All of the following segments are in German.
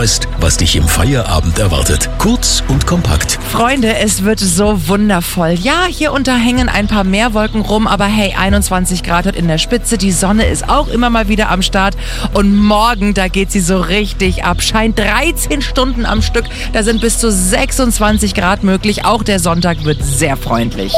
weißt, was dich im Feierabend erwartet. Kurz und kompakt. Freunde, es wird so wundervoll. Ja, hier und da hängen ein paar Meerwolken rum, aber hey, 21 Grad und in der Spitze. Die Sonne ist auch immer mal wieder am Start. Und morgen, da geht sie so richtig ab. Scheint 13 Stunden am Stück. Da sind bis zu 26 Grad möglich. Auch der Sonntag wird sehr freundlich.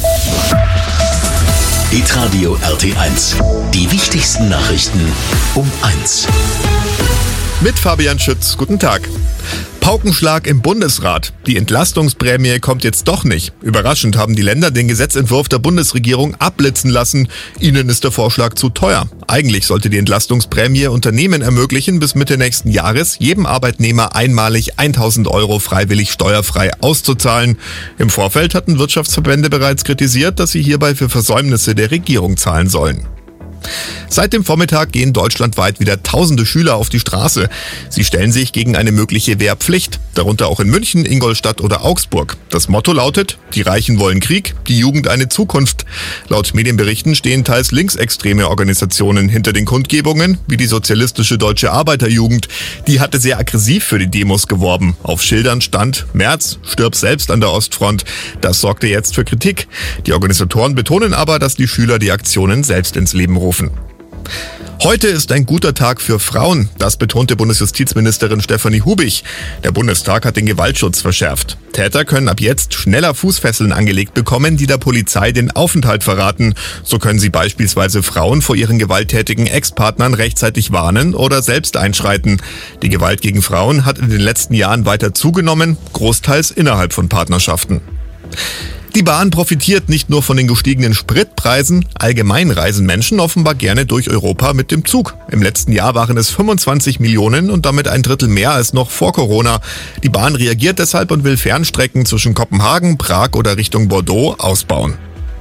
Hitradio RT1. Die wichtigsten Nachrichten um 1. Mit Fabian Schütz, guten Tag. Paukenschlag im Bundesrat. Die Entlastungsprämie kommt jetzt doch nicht. Überraschend haben die Länder den Gesetzentwurf der Bundesregierung abblitzen lassen. Ihnen ist der Vorschlag zu teuer. Eigentlich sollte die Entlastungsprämie Unternehmen ermöglichen, bis Mitte nächsten Jahres jedem Arbeitnehmer einmalig 1.000 € freiwillig steuerfrei auszuzahlen. Im Vorfeld hatten Wirtschaftsverbände bereits kritisiert, dass sie hierbei für Versäumnisse der Regierung zahlen sollen. Seit dem Vormittag gehen deutschlandweit wieder tausende Schüler auf die Straße. Sie stellen sich gegen eine mögliche Wehrpflicht, darunter auch in München, Ingolstadt oder Augsburg. Das Motto lautet: Die Reichen wollen Krieg, die Jugend eine Zukunft. Laut Medienberichten stehen teils linksextreme Organisationen hinter den Kundgebungen, wie die Sozialistische Deutsche Arbeiterjugend. Die hatte sehr aggressiv für die Demos geworben. Auf Schildern stand: Merz, stirb selbst an der Ostfront. Das sorgte jetzt für Kritik. Die Organisatoren betonen aber, dass die Schüler die Aktionen selbst ins Leben rufen. Heute ist ein guter Tag für Frauen, das betonte Bundesjustizministerin Stefanie Hubich. Der Bundestag hat den Gewaltschutz verschärft. Täter können ab jetzt schneller Fußfesseln angelegt bekommen, die der Polizei den Aufenthalt verraten. So können sie beispielsweise Frauen vor ihren gewalttätigen Ex-Partnern rechtzeitig warnen oder selbst einschreiten. Die Gewalt gegen Frauen hat in den letzten Jahren weiter zugenommen, großteils innerhalb von Partnerschaften. Die Bahn profitiert nicht nur von den gestiegenen Spritpreisen, allgemein reisen Menschen offenbar gerne durch Europa mit dem Zug. Im letzten Jahr waren es 25 Millionen und damit ein Drittel mehr als noch vor Corona. Die Bahn reagiert deshalb und will Fernstrecken zwischen Kopenhagen, Prag oder Richtung Bordeaux ausbauen.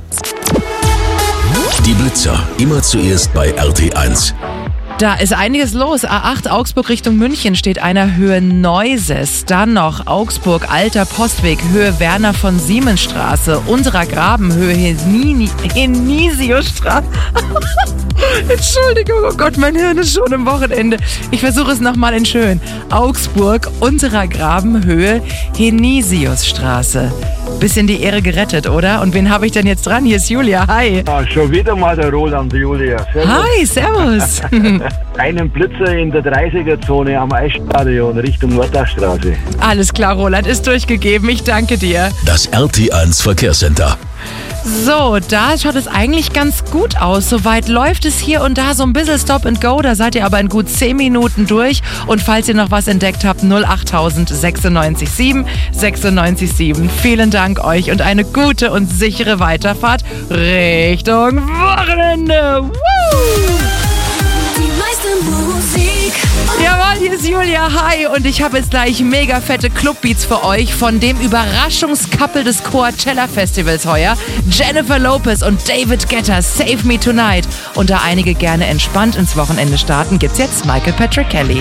Die Blitzer, immer zuerst bei RT1. Da ist einiges los. A8 Augsburg Richtung München steht einer Höhe Neuses. Dann noch Augsburg Alter Postweg Höhe Werner von Siemensstraße. Unterer Graben Höhe Henisiusstraße. Entschuldigung, oh Gott, mein Hirn ist schon im Wochenende. Ich versuche es nochmal in schön. Augsburg Unterer Graben Höhe Henisiusstraße. Bisschen die Ehre gerettet, oder? Und wen habe ich denn jetzt dran? Hier ist Julia, hi. Ja, schon wieder mal der Roland, Julia. Servus. Hi, servus. Einen Blitzer in der 30er-Zone am Eisstadion Richtung Nordachstraße. Alles klar, Roland, ist durchgegeben. Ich danke dir. Das RT1 Verkehrscenter. So, da schaut es eigentlich ganz gut aus. Soweit läuft es hier und da so ein bisschen Stop and Go. Da seid ihr aber in gut 10 Minuten durch. Und falls ihr noch was entdeckt habt, 08000 96 7 96 7. Vielen Dank euch und eine gute und sichere Weiterfahrt Richtung Wochenende. Woo! Die meiste Musik. Jawohl, hier ist Julia, hi. Und ich habe jetzt gleich mega fette Clubbeats für euch von dem Überraschungscouple des Coachella Festivals heuer. Jennifer Lopez und David Guetta, Save Me Tonight. Und da einige gerne entspannt ins Wochenende starten, gibt's jetzt Michael Patrick Kelly.